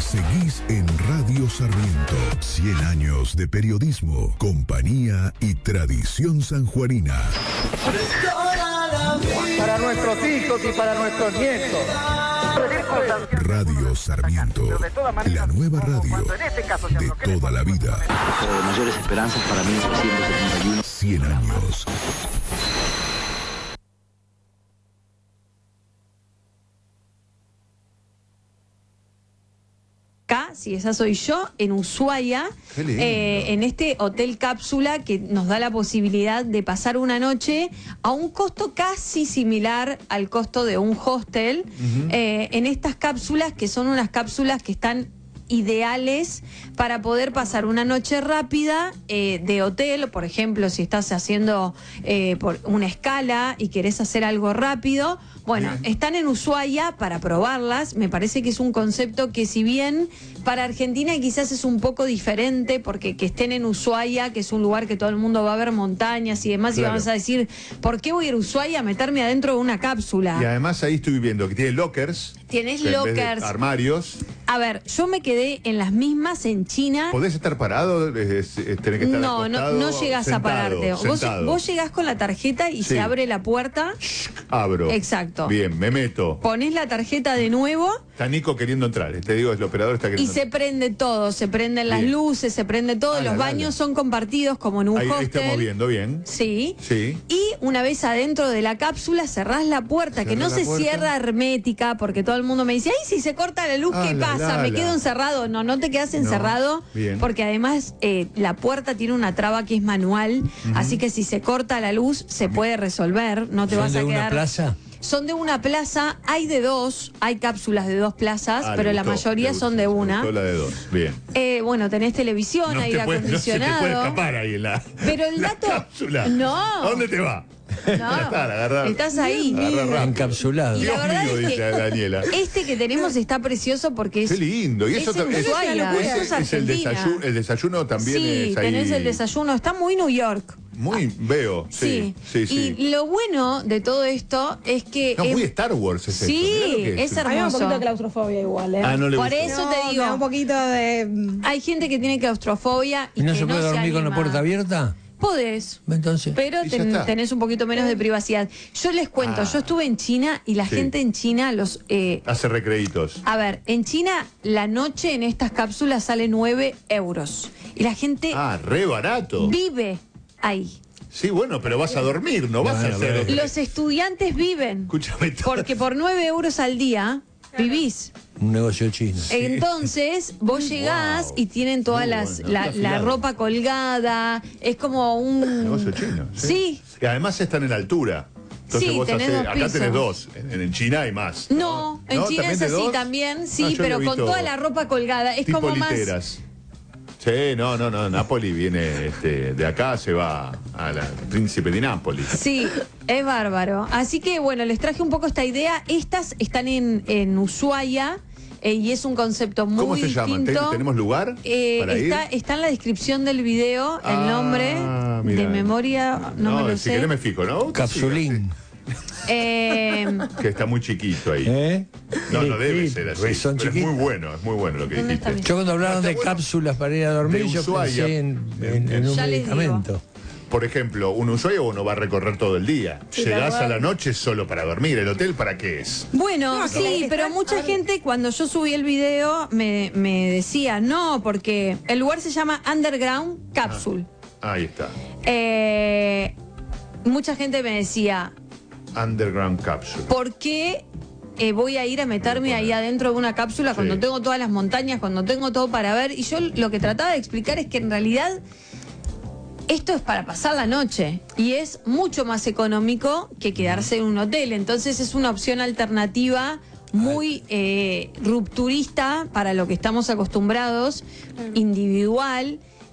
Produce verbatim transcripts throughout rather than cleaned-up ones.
Seguís en Radio Sarmiento. cien años de periodismo, compañía y tradición sanjuanina. Para nuestros hijos y para nuestros nietos. Radio Sarmiento, la nueva radio de toda la vida. Pero de mayores esperanzas para mil novecientos setenta y uno. cien años. Si esa soy yo, en Ushuaia, eh, en este hotel cápsula que nos da la posibilidad de pasar una noche a un costo casi similar al costo de un hostel, uh-huh. eh, en estas cápsulas que son unas cápsulas que están ideales para poder pasar una noche rápida eh, de hotel. Por ejemplo, si estás haciendo eh, por una escala y querés hacer algo rápido, bueno, bien. Están en Ushuaia para probarlas. Me parece que es un concepto que, si bien para Argentina quizás es un poco diferente, porque que estén en Ushuaia, que es un lugar que todo el mundo va a ver montañas y demás, claro. Y vamos a decir, ¿por qué voy a ir a Ushuaia a meterme adentro de una cápsula? Y además ahí estoy viendo que tiene lockers. Tienes lockers. Armarios. A ver, yo me quedé en las mismas en China. ¿Podés estar parado? ¿Tenés que estar no, acostado? No, no llegás sentado, a pararte. Vos, vos llegás con la tarjeta y sí. Se abre la puerta. Abro. Exacto. Bien, me meto. Ponés la tarjeta de nuevo. Está Nico queriendo entrar. Te digo, el operador está queriendo Y se entrar. prende todo. Se prenden las bien. Luces, se prende todo. Ah, Los la, baños la, la. son compartidos como en un ahí, hostel. Ahí estamos viendo, bien. Sí. Sí. Y una vez adentro de la cápsula cerrás la puerta, Cerré que no se puerta. Cierra hermética, porque todo el mundo me dice, ay, si se corta la luz, ah, ¿qué la, pasa? La, ¿Me la. quedo encerrado? No, no te quedas encerrado, no. Porque además eh, la puerta tiene una traba que es manual, uh-huh. Así que si se corta la luz se puede resolver, no te vas a quedar. ¿Son de una plaza? Son de una plaza, hay de dos, hay cápsulas de dos plazas, ah, pero la gustó, mayoría son de una. La de dos, bien. Eh, bueno, tenés televisión, no aire puede, acondicionado. No se te puede escapar ahí en la, pero el dato, la cápsula. No. ¿A dónde te va? No, está, la estás ahí. Encapsulado. Y la Dios verdad mío, es que dice Daniela. Este que tenemos está precioso porque es. Qué lindo. Y eso también. Es, es, es el desayuno, el desayuno también sí, es ahí. Tenés el desayuno. Está muy New York. Muy, veo, sí, sí, sí. Y lo bueno de todo esto es que... No, es muy Star Wars es sí, esto. es, es hermoso. Hay un poquito de claustrofobia igual, ¿eh? Ah, no le Por gustó. eso no, te digo... un poquito de... Hay gente que tiene claustrofobia y, ¿Y no que se puede no dormir se con la puerta abierta? Podés, entonces, pero ten, tenés un poquito menos de privacidad. Yo les cuento, ah, yo estuve en China y la sí. gente en China los... Eh, hace recreitos. A ver, en China la noche en estas cápsulas sale nueve euros. Y la gente... Ah, re barato. Vive ahí. Sí, bueno, pero vas a dormir, no vas bueno, a hacer... Bueno. Los estudiantes viven. Escúchame. Porque por nueve euros al día vivís. Un negocio chino. Entonces, vos llegás wow. y tienen todas Muy las bueno, la, la ropa colgada. Es como un... Un negocio chino. Sí. sí. Y además están en altura. Entonces sí, vos tenés hacés, dos acá pisos. tenés dos. En, en China hay más. No, no en ¿No? China es así dos? También, sí, ah, pero con toda la ropa colgada. Es tipo como literas. Más... Sí, no, no, no. Nápoli viene este, de acá, se va al Príncipe de Nápoles. Sí, es bárbaro. Así que, bueno, les traje un poco esta idea. Estas están en, en Ushuaia. Eh, y es un concepto muy ¿Cómo se distinto. llaman? ¿Tenemos lugar eh, para está, ir? Está en la descripción del video el ah, nombre mira. De memoria, no, no me lo si sé. querés me fijo, ¿no? Capsulín. Eh, que está muy chiquito ahí. ¿Eh? No, no debe ser así. Pero son es muy bueno, es muy bueno lo que dijiste. Yo cuando hablaron de bueno, cápsulas para ir a dormir, yo Ushuaia, pensé en, en, en un medicamento. Por ejemplo, un Ushuaia uno va a recorrer todo el día. Sí, llegás a la noche solo para dormir. ¿El hotel para qué es? Bueno, no, sí, pero mucha gente cuando yo subí el video me, me decía, no, porque el lugar se llama Underground Capsule. Ah, ahí está. Eh, mucha gente me decía... Underground Capsule. ¿Por qué eh, voy a ir a meterme ahí adentro de una cápsula sí. cuando tengo todas las montañas, cuando tengo todo para ver? Y yo lo que trataba de explicar es que en realidad... Esto es para pasar la noche y es mucho más económico que quedarse en un hotel. Entonces es una opción alternativa muy eh, rupturista para lo que estamos acostumbrados, individual.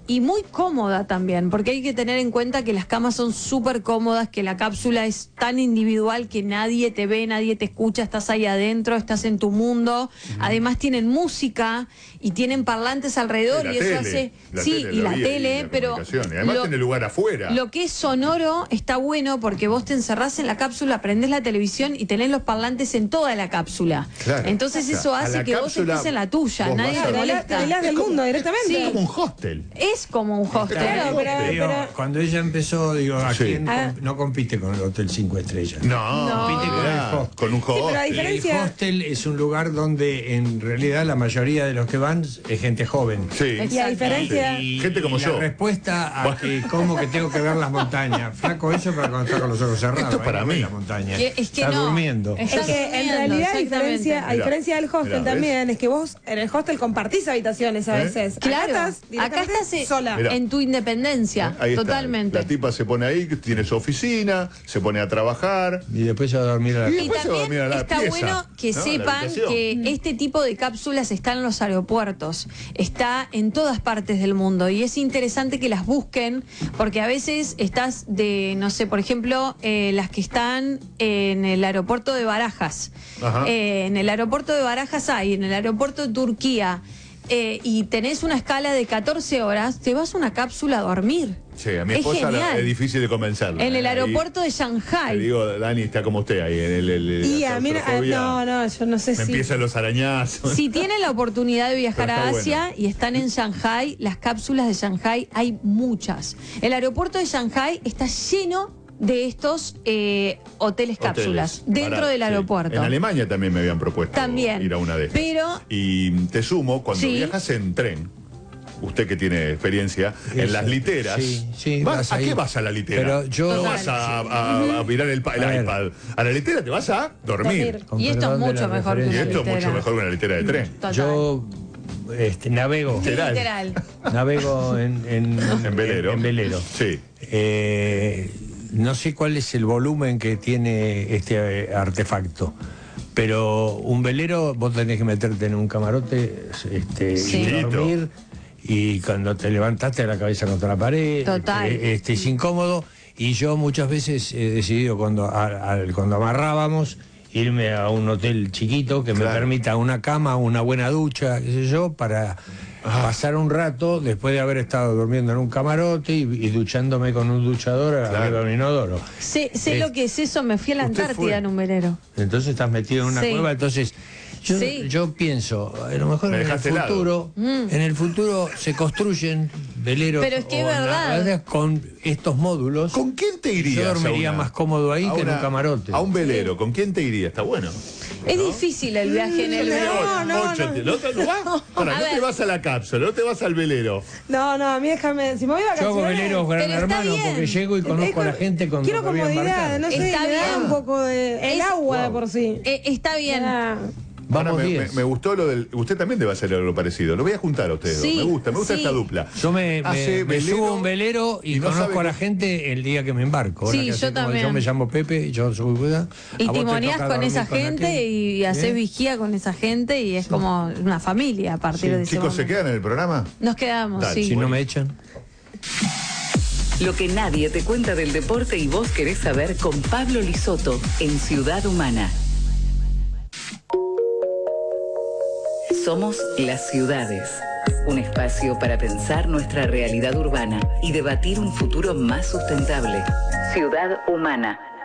y muy cómoda también, porque hay que tener en cuenta que las camas son súper cómodas, que la cápsula es tan individual que nadie te ve, nadie te escucha, estás ahí adentro, estás en tu mundo. Uh-huh. Además tienen música y tienen parlantes alrededor y, y eso tele, hace... la sí, tele, y la, la tele, y la pero... Y además lo, tiene lugar afuera. Lo que es sonoro está bueno porque vos te encerrás en la cápsula, prendés la televisión y tenés los parlantes en toda la cápsula. Claro. Entonces eso hace que vos estés en la tuya, nadie te molesta. Te del mundo directamente. Sí. Es como un hostel. Es como un hostel. Claro, pero, Digo, pero- cuando ella empezó, digo, ¿a Sí. quién Ah. comp- no compite con el Hotel Cinco Estrellas? No, No. Compite con mirá, el hostel. con un pero a hostel. diferencia- El hostel es un lugar donde en realidad la mayoría de los que van es gente joven. Sí. Y a diferencia... Y, Gente como y yo. La respuesta a que cómo que tengo que ver las montañas. Flaco, eso para cuando está con los ojos cerrados. Esto es para ahí no ve mí. la montaña. Que- es que está no. durmiendo. Es- Es que en durmiendo, realidad, a exactamente. diferencia, a Mirá, diferencia del hostel mirá, también, es que vos en el hostel compartís habitaciones a ¿Eh? veces. Claro, Acá estás, acá directamente estás eh, sola. Mirá. en tu independencia, Ahí está. totalmente. La tipa se pone ahí, tiene su oficina, se pone a trabajar. Y después se va a dormir a la Y Y después se va a dormir también a la está pieza, bueno que ¿no? A la sepan habitación. que este tipo de cápsulas está en los aeropuertos, está en todas partes del mundo y es interesante que las busquen porque a veces estás de, no sé, por ejemplo, eh, las que están en el aeropuerto de Barajas. Ajá. Eh, en el aeropuerto de Barajas hay, en el aeropuerto de Turquía, eh, y tenés una escala de catorce horas, te vas a una cápsula a dormir. Sí, a mi Es esposa la- genial. es difícil de convencerla. En el ¿eh? aeropuerto de Ahí, Shanghai. le digo, Dani, está como usted ahí, en el. el- Y la a mí, no- claustrofobia. no, no, yo no sé Me si... empiezan los arañazos. Si tienen la oportunidad de viajar Pero a está Asia bueno. y están en Shanghai, las cápsulas de Shanghai hay muchas. El aeropuerto de Shanghai está lleno de estos eh, hoteles cápsulas Hoteles, dentro baratos, del sí. aeropuerto. En Alemania también me habían propuesto También. ir a una de estas. Pero- Y te sumo, cuando Sí. viajas en tren, usted que tiene experiencia, en Eso, las literas, sí, sí, ¿vas- vas ¿a ahí. qué vas a la litera? Pero yo- No vas a, a- a mirar el, pa- el A ver. iPad. A la litera te vas a dormir. Dormir. Con Y esto es perdón de mucho la mejor que Y una referencia. esto es mucho litera. mejor que una litera de tren. Total. Yo este, navego, Literal. Literal. navego en, en, En velero. en velero. Sí. Eh, no sé cuál es el volumen que tiene este eh, artefacto, pero un velero vos tenés que meterte en un camarote este, Sí. y dormir, y cuando te levantaste la cabeza contra la pared, Total. este, este, es incómodo. Y yo muchas veces he decidido cuando, a- a- cuando amarrábamos irme a un hotel chiquito que Claro. me permita una cama, una buena ducha, qué sé yo, para pasar un rato después de haber estado durmiendo en un camarote y, y duchándome con un duchador Claro. arriba de un inodoro. Sé, sé Es- lo que es eso, me fui a la Usted Antártida fue. en un velero. Entonces estás metido en una Sí. cueva, entonces yo, Sí. yo pienso, a lo mejor Me en el dejaste helado. futuro, en el futuro se construyen veleros Pero es que es o verdad. naves con estos módulos. ¿Con quién te irías? Yo dormiría a una- más cómodo ahí a que en un una- camarote. A un velero, ¿con quién te irías? Está bueno. Es difícil el viaje en el velero. No, no, Ocho, no. ¿te- ¿no te- no vas? Ahora, A no te ver. vas a la cápsula, no te vas al velero. No, no, a mí déjame... Si me voy de Yo vacaciones... hago veleros gran Pero está hermano bien. porque llego y conozco a la gente con Quiero lo que voy a comodidad, embarcar. no sé, Está me da bien. un poco de... El Es- agua de Wow. por sí. Eh, está bien. Ah, Ahora, Vamos me, diez. me- me gustó lo del. Usted también debe hacer algo parecido. Lo voy a juntar a ustedes Sí, dos. Me gusta, me gusta sí. esta dupla. Yo me, me- Hace me velero subo a un velero y, y no conozco sabe a la cómo- gente el día que me embarco. Ahora Sí, que así yo como también. Yo me llamo Pepe y yo soy Buda. Y a vos te timoneás toca con dormir esa con gente aquel. y haces Bien. vigía con esa gente y es como una familia a partir de ese Chicos, ¿se momento. quedan en el programa? Nos quedamos, Dale. sí. Si no me echan. Lo que nadie te cuenta del deporte y vos querés saber con Pablo Lisoto en Ciudad Humana. Somos Las Ciudades, un espacio para pensar nuestra realidad urbana y debatir un futuro más sustentable. Ciudad Humana.